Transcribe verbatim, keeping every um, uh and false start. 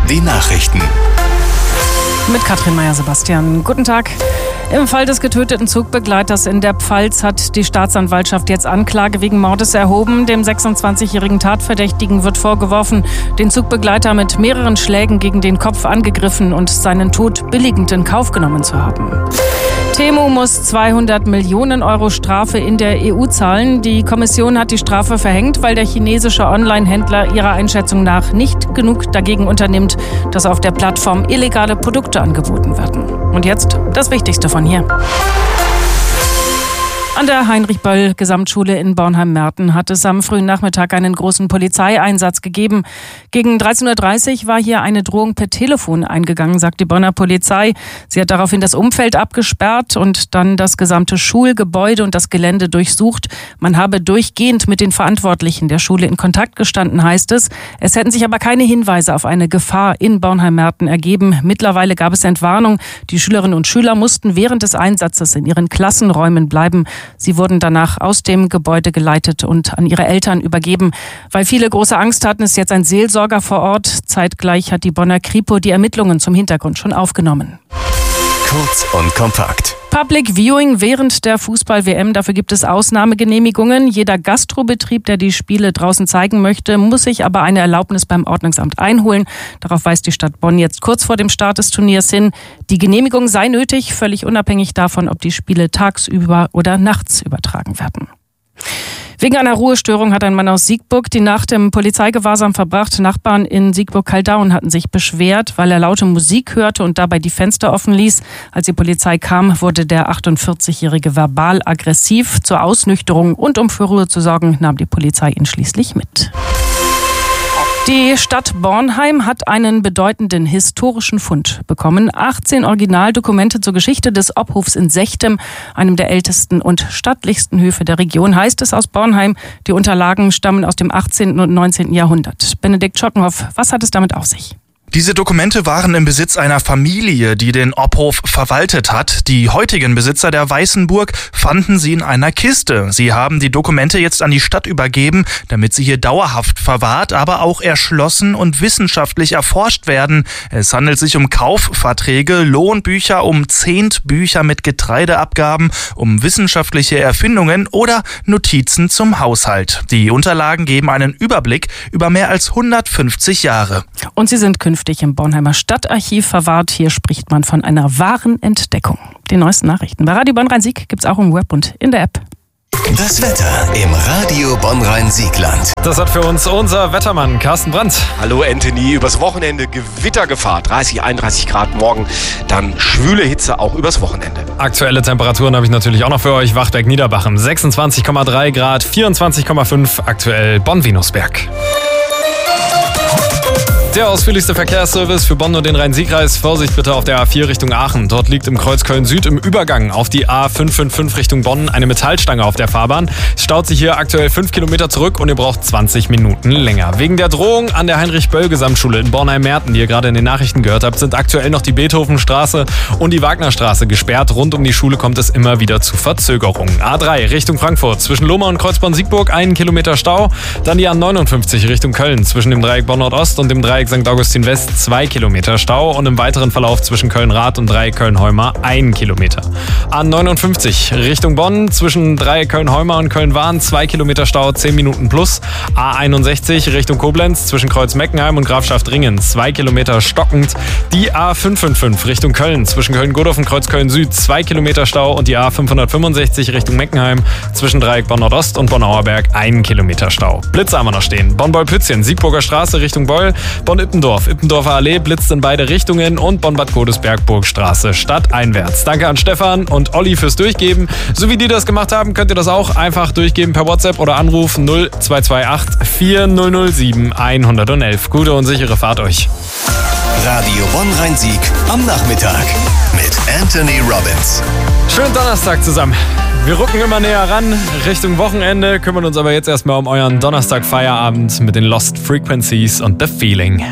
die Nachrichten. Mit Katrin Meyer-Sebastian. Guten Tag. Im Fall des getöteten Zugbegleiters in der Pfalz hat die Staatsanwaltschaft jetzt Anklage wegen Mordes erhoben. Dem sechsundzwanzigjährigen Tatverdächtigen wird vorgeworfen, den Zugbegleiter mit mehreren Schlägen gegen den Kopf angegriffen und seinen Tod billigend in Kauf genommen zu haben. Temu muss zweihundert Millionen Euro Strafe in der E U zahlen. Die Kommission hat die Strafe verhängt, weil der chinesische Online-Händler ihrer Einschätzung nach nicht genug dagegen unternimmt, dass auf der Plattform illegale Produkte angeboten werden. Und jetzt das Wichtigste von hier. An der Heinrich-Böll-Gesamtschule in Bornheim-Merten hat es am frühen Nachmittag einen großen Polizeieinsatz gegeben. Gegen dreizehn Uhr dreißig war hier eine Drohung per Telefon eingegangen, sagt die Bonner Polizei. Sie hat daraufhin das Umfeld abgesperrt und dann das gesamte Schulgebäude und das Gelände durchsucht. Man habe durchgehend mit den Verantwortlichen der Schule in Kontakt gestanden, heißt es. Es hätten sich aber keine Hinweise auf eine Gefahr in Bornheim-Merten ergeben. Mittlerweile gab es Entwarnung. Die Schülerinnen und Schüler mussten während des Einsatzes in ihren Klassenräumen bleiben. Sie wurden danach aus dem Gebäude geleitet und an ihre Eltern übergeben. Weil viele große Angst hatten, ist jetzt ein Seelsorger vor Ort. Zeitgleich hat die Bonner Kripo die Ermittlungen zum Hintergrund schon aufgenommen. Kurz und kompakt. Public Viewing während der Fußball-W M, dafür gibt es Ausnahmegenehmigungen. Jeder Gastrobetrieb, der die Spiele draußen zeigen möchte, muss sich aber eine Erlaubnis beim Ordnungsamt einholen. Darauf weist die Stadt Bonn jetzt kurz vor dem Start des Turniers hin. Die Genehmigung sei nötig, völlig unabhängig davon, ob die Spiele tagsüber oder nachts übertragen werden. Wegen einer Ruhestörung hat ein Mann aus Siegburg die Nacht im Polizeigewahrsam verbracht. Nachbarn in Siegburg-Kaldaun hatten sich beschwert, weil er laute Musik hörte und dabei die Fenster offen ließ. Als die Polizei kam, wurde der achtundvierzigjährige verbal aggressiv. Zur Ausnüchterung und um für Ruhe zu sorgen, nahm die Polizei ihn schließlich mit. Die Stadt Bornheim hat einen bedeutenden historischen Fund bekommen. achtzehn Originaldokumente zur Geschichte des Obhofs in Sechtem, einem der ältesten und stattlichsten Höfe der Region, heißt es aus Bornheim. Die Unterlagen stammen aus dem achtzehnten und neunzehnten Jahrhundert. Benedikt Schockenhoff, was hat es damit auf sich? Diese Dokumente waren im Besitz einer Familie, die den Obhof verwaltet hat. Die heutigen Besitzer der Weißenburg fanden sie in einer Kiste. Sie haben die Dokumente jetzt an die Stadt übergeben, damit sie hier dauerhaft verwahrt, aber auch erschlossen und wissenschaftlich erforscht werden. Es handelt sich um Kaufverträge, Lohnbücher, um Zehntbücher mit Getreideabgaben, um wissenschaftliche Erfindungen oder Notizen zum Haushalt. Die Unterlagen geben einen Überblick über mehr als hundertfünfzig Jahre. Und sie sind künftig im Bornheimer Stadtarchiv verwahrt. Hier spricht man von einer wahren Entdeckung. Die neuesten Nachrichten bei Radio Bonn-Rhein-Sieg gibt es auch im Web und in der App. Das Wetter im Radio Bonn-Rhein-Siegland. Das hat für uns unser Wettermann Carsten Brandt. Hallo Anthony, übers Wochenende Gewittergefahr, dreißig, einunddreißig Grad morgen, dann schwüle Hitze auch übers Wochenende. Aktuelle Temperaturen habe ich natürlich auch noch für euch. Wachtberg-Niederbachem sechsundzwanzig Komma drei Grad, vierundzwanzig Komma fünf aktuell Bonn-Venusberg. Der ausführlichste Verkehrsservice für Bonn und den Rhein-Sieg-Kreis. Vorsicht bitte auf der A vier Richtung Aachen. Dort liegt im Kreuz Köln-Süd im Übergang auf die A fünf fünf fünf Richtung Bonn eine Metallstange auf der Fahrbahn. Es staut sich hier aktuell fünf Kilometer zurück und ihr braucht zwanzig Minuten länger. Wegen der Drohung an der Heinrich-Böll-Gesamtschule in Bornheim-Merten, die ihr gerade in den Nachrichten gehört habt, sind aktuell noch die Beethovenstraße und die Wagnerstraße gesperrt. Rund um die Schule kommt es immer wieder zu Verzögerungen. A drei Richtung Frankfurt. Zwischen Lohmar und Kreuzborn-Siegburg einen Kilometer Stau. Dann die A neunundfünfzig Richtung Köln. Zwischen dem Dreieck Bonn-Nordost und dem Dreieck Sankt Augustin West zwei Kilometer Stau und im weiteren Verlauf zwischen Köln-Rath und Dreieck Köln-Heuma ein Kilometer. A neunundfünfzig Richtung Bonn. Zwischen Dreieck Köln-Heuma und Köln-Wahn zwei Kilometer Stau, zehn Minuten plus. A einundsechzig Richtung Koblenz. Zwischen Kreuz-Meckenheim und Grafschaft-Ringen zwei Kilometer stockend. Die A fünf fünf fünf Richtung Köln. Zwischen Köln-Godorf und Kreuz-Köln-Süd zwei Kilometer Stau und die A fünfhundertfünfundsechzig Richtung Meckenheim. Zwischen Dreieck Bonn-Nordost und Bonn-Auerberg ein Kilometer Stau. Blitze haben wir noch stehen. Bonn-Beul-Pützchen, Siegburger Straße Richtung Beul. Bonn-Ippendorf, Ippendorfer Allee blitzt in beide Richtungen und Bonn-Bad Godesberg, Burgstraße stadteinwärts. Danke an Stefan und Olli fürs Durchgeben. So wie die das gemacht haben, könnt ihr das auch einfach durchgeben per WhatsApp oder Anruf null zwei zwei acht vier null null sieben eins eins eins. Gute und sichere Fahrt euch. Radio Bonn-Rhein-Sieg am Nachmittag mit Anthony Robbins. Schönen Donnerstag zusammen. Wir rücken immer näher ran, Richtung Wochenende, kümmern uns aber jetzt erstmal um euren Donnerstag-Feierabend mit den Lost Frequencies und The Feeling.